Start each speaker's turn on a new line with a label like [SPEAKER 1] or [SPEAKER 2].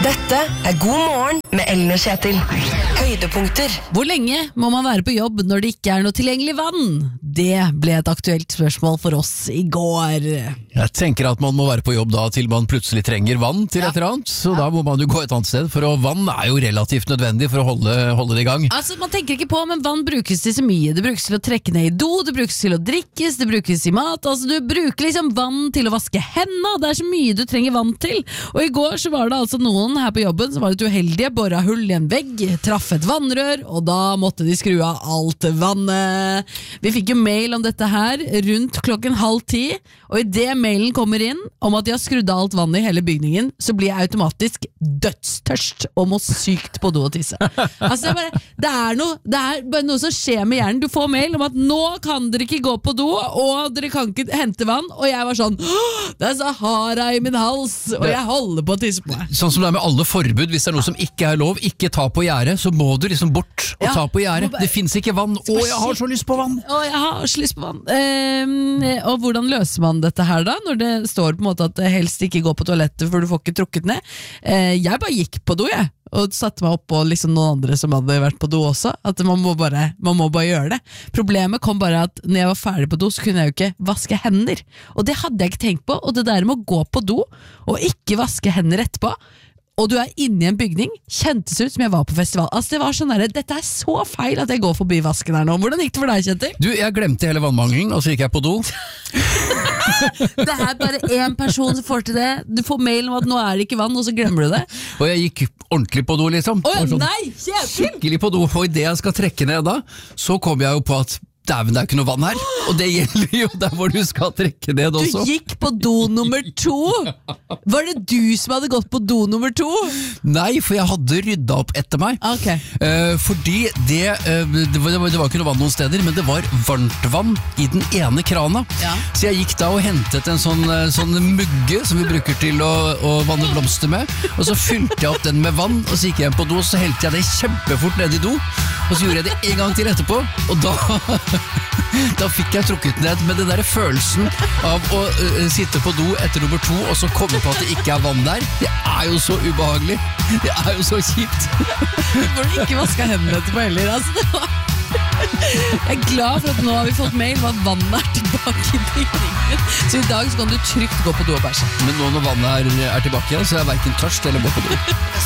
[SPEAKER 1] Dette God morgen med Ellen og Kjetil. Høydepunkter.
[SPEAKER 2] Hvor lenge må man være på jobb når det ikke er noe tilgjengelig vann? Det ble et aktuelt spørsmål for oss i går.
[SPEAKER 3] Jeg tenker at man må være på jobb da til man plutselig trenger vann til et eller annet, så da må man jo gå et annet sted, for vann er jo relativt nødvendig for å holde det i gang.
[SPEAKER 2] Altså, man tenker ikke på, men vann brukes til så mye. Det brukes til å trekke ned i do, det brukes til å drikkes, det brukes i mat. Altså, du bruker liksom vann til å vaske hendene. Det er så mye du trenger vann til. Og i går så var det altså noen her på jobben som var litt uheldige, boret hull i en vegg, traff et vannrør, og da måtte de skru av alt vannet. Vi fikk jo mail om dette her rundt 9:30, og i det mailen kommer inn om at de har skrudd av alt vannet i hele bygningen, så blir jeg automatisk dødstørst og må sykt på do og tisse. Altså, det er bare noe som skjer med hjernen. Du får mail om at nå kan dere ikke gå på do, og dere kan ikke hente vann, og jeg var sånn, det er Sahara i min hals, og jeg holder på å tisse på meg.
[SPEAKER 3] Sånn som det er med alle forbud, hvis det er noe som ikke er lov, ikke ta på gjerdet, så må du liksom bort og ta på gjerdet. Det finnes ikke vann. Å, jeg har så lyst på vann!
[SPEAKER 2] Jeg har så lyst på vann. Og hvordan løser man dette her da, når det står på en måte at helst ikke gå på toalettet for du får ikke trukket ned? Jeg bare gikk på do, jeg. Og satte meg opp på liksom noen andre som hadde vært på do også. At man må bare gjøre det. Problemet kom bare at når jeg var ferdig på do, så kunne jeg jo ikke vaske hender. Og det hadde jeg ikke tenkt på. Og det der med å gå på do og ikke vaske hender etterpå, og du er inne i en bygning, kjentes ut som jeg var på festival. Altså det var sånn der, dette er så feil at jeg går forbi vasken her nå. Hvordan gikk det for deg, Kjetil?
[SPEAKER 3] Du, jeg glemte hele vannmangelen, og så gikk jeg på do.
[SPEAKER 2] Det er bare én person som får til det. Du får mail om at nå er det ikke vann, og så glemmer du det.
[SPEAKER 3] Og jeg gikk ordentlig på do, liksom.
[SPEAKER 2] Sånn, nei, Kjetil!
[SPEAKER 3] Skikkelig på do, og i det jeg skal trekke ned da, så kom jeg jo på at dæven, det er ikke noe vann her. Og det gjelder jo der hvor du skal trekke ned også.
[SPEAKER 2] Du gikk på do nummer 2. Var det du som hadde gått på do nummer 2?
[SPEAKER 3] Nei, for jeg hadde ryddet opp etter meg.
[SPEAKER 2] Okay.
[SPEAKER 3] Fordi det var ikke noe vann noen steder, men det var varmt vann i den ene krana. Ja. Så jeg gikk da og hentet en sånn mugge som vi bruker til å vanne blomster med. Og så fylte jeg opp den med vann, og så gikk jeg på do, og så helte jeg det kjempefort ned i do. Og så gjorde jeg det en gang til etterpå, og da fikk jeg trukket ned med den der følelsen av å sitte på do etter nummer 2 og så komme på at det ikke er vann der. Det er jo så ubehagelig. Det er jo så kjipt.
[SPEAKER 2] Hvor du ikke vasket hendene etterpå heller. Altså, jeg er glad for at nå har vi fått mail om at vannet er tilbake i bygningen. Så i dag så kan du trygt gå på do og bæsje.
[SPEAKER 3] Men nå når vannet er tilbake igjen, så er jeg hverken tørst eller må på do.